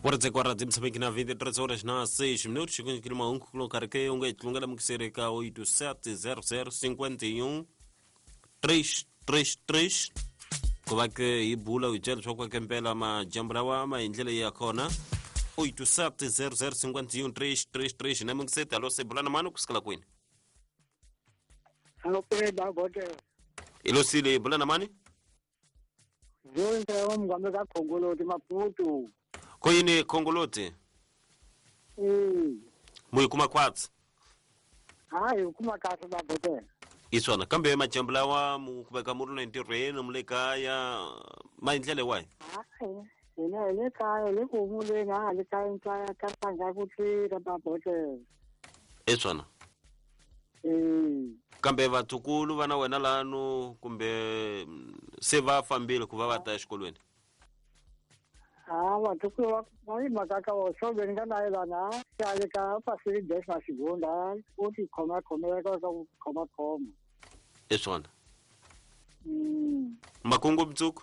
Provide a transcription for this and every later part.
Pode agora temos também que na 23 horas na 6 minutos, segundo que uma colocar que um gato longa da muxereca 870051 333 kuba ke ibula ujel chokwa kempela ma jambrawa ma indlela yakona 870051 333 na muxeta lo se bulana mano kuskala kwini Ano pe ba bote. ilo sile bulana mani Zonke umngambe kaGongolo di Maputo. koyini kongolote muyikuma kwatsi Hayi kuma kahle ba bote. isona kambe majamblawa mukubeka muru na intireno mulekaya ma indlela wayi Hayi. Ina le kaya le kumule na le kaya ntaya katanga kuthi ba bote. isona kambe vatukulu vana wena lanu kumbe se va fambile ku va va ta exikolweni Watukulu wa makaka wa sobe ngana ila na ya ka pasiri des na segunda uti koma ka koma. iswona makungu mtsuku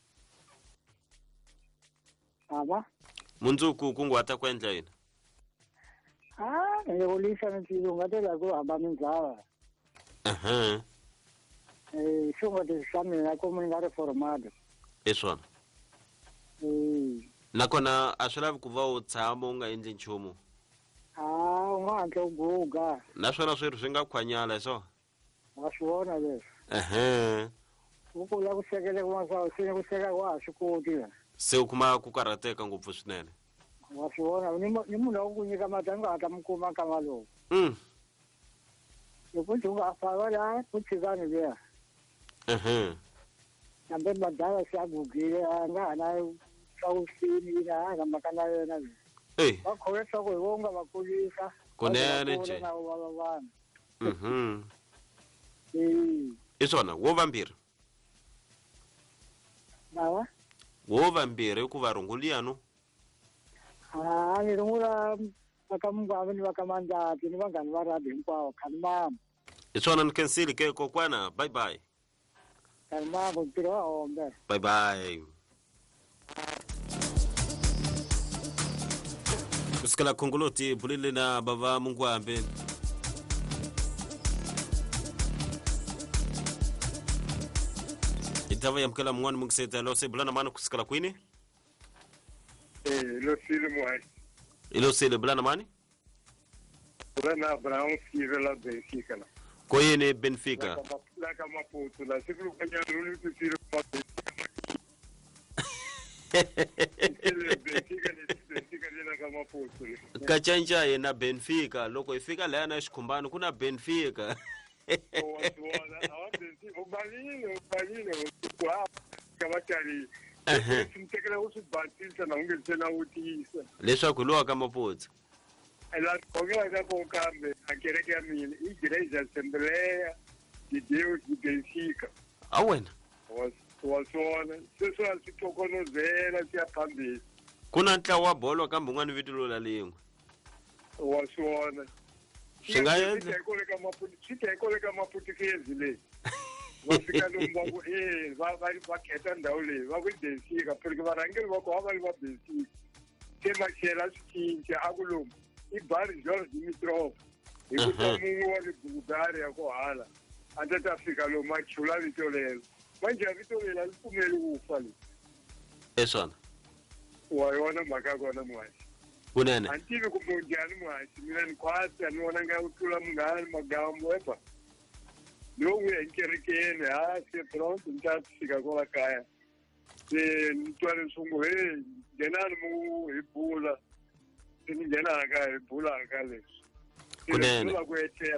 Aba. mundzuku kungwata ku endla yini Ngiyolisa ntsilo ngatela ku hamba mindzala. Xunga ti xamina ku mi nga ri formado. iswona nakona a swi lavi ku va u tshama u nga endli nchumu U nga hatla u guga. naswona swi nga khwanyala so Wa swi vona leswi. U kula ku sekele ku masa sine ku seka wa swi koti. se u kuma ku karhateka ngopfu swinene Wa swi vona ni munhu wa ku nyika matanga ata mukuma kama lowu. Loko u nga fava la ku tshikani liya. Kambe madala si agugile nga hana sawusini na nga makana yena. Va khowesa ku vonga vakulisa. kunene nje iswona wo vambirhi Nawa? wo vambirhi ku va runguliyano Ni rungula vakamungava ni vakamandati ni vanghani va rabi hinkwavo khani mama. iswona ni kensile ke kokwana bye bye Khani mama ntirho wa hombe. bye bye kusikala khongoloti bulile na bava mungwambe itava yamkela mngwani mungiseta lo se bulana mani kusikala kwini Lo sile mwai. ilo sele bulana mani Bulana Brown sile la Benfica la. koyene Benfica La kama Maputo la. Sikulu kanya ruli tu sile kwa Benfica ni la kama Maputo. kacanja yena Benfica loko ifika la na xikhumbani kuna Benfica Ubalile kwa kama chali. Simtekela usibatisa na ungesena utisa. leswaku lo ka maputsa La kongela ka konkambe akereke ya mina igreja assembleia de Deus de Benfica. awena Wasona seswo asithokonozela siyaphambili kuna ntlawa wa bolo kambe un'wana vito lola lingwe wasona swi nga endla switekole ka maputikezi leyi va fika lomu va ku va kheta ndhawu leyi va ku Benfica phuriki varhangeri va kona va ri va Benfica se maxela swi cinca a ku lomu i Bari George Dimitrov hi ku ta mun'we wa le Bulgaria ko hala a ta ta fika lomu a chula vito lero manje vito leri a li pfumeli ku fa leyi eswona wa yona mhaka kona mwaxi kunene a ni tivi ku munjhani mwaxi mina ni khwatsa ni vona nga u tlula munghani magambo epa lowu ya enkerekeni se pronto ni ta fika kola kaya se ni twa leswaku nghenani mu hi bula se ni nghenaka hi bulaka leswi kunene ku etlela